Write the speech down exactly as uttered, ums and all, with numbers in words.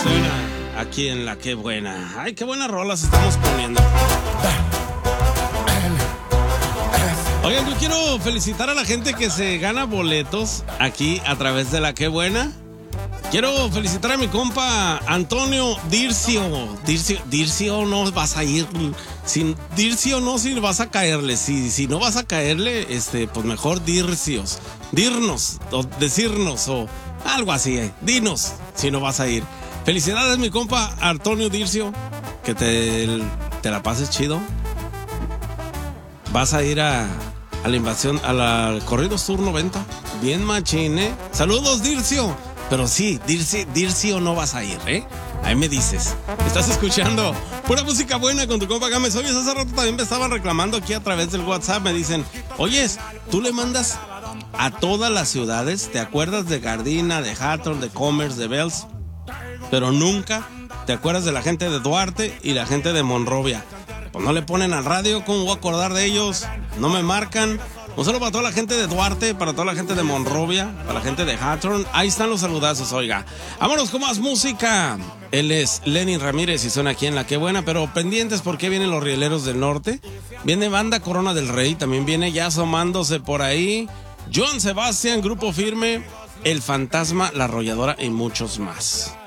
Suena aquí en La Qué Buena. Ay, qué buenas rolas estamos poniendo. Oigan, yo quiero felicitar a la gente que se gana boletos aquí a través de La Qué Buena. Quiero felicitar a mi compa Antonio Dircio. Dircio, Dircio no vas a ir. Sin Dircio no, si vas a caerle. Si, si no vas a caerle, este, pues mejor Dircios. Dirnos, o decirnos, o algo así. Eh. Dinos si no vas a ir. Felicidades, mi compa Antonio Dircio. Que te, te la pases chido. Vas a ir a, a la invasión, a la Corrido Sur noventa. Bien machín, ¿eh? Saludos, Dircio. Pero sí, Dircio, Dircio no vas a ir, ¿eh? Ahí me dices. Estás escuchando pura música buena con tu compa Gámez. Oyes, hace rato también me estaban reclamando aquí a través del WhatsApp. Me dicen, oyes, tú le mandas a todas las ciudades. ¿Te acuerdas de Gardina, de Hatton, de Commerce, de Bells? Pero nunca te acuerdas de la gente de Duarte y la gente de Monrovia. Pues no le ponen al radio, ¿cómo voy a acordar de ellos? No me marcan. Un saludo para toda la gente de Duarte, para toda la gente de Monrovia, para la gente de Hatton. Ahí están los saludazos, oiga. Vámonos con más música. Él es Lenny Ramírez y suena aquí en La Qué Buena, pero pendientes porque vienen los Rieleros del Norte. Viene Banda Corona del Rey, también viene ya asomándose por ahí Joan Sebastián, Grupo Firme, El Fantasma, La Arrolladora y muchos más.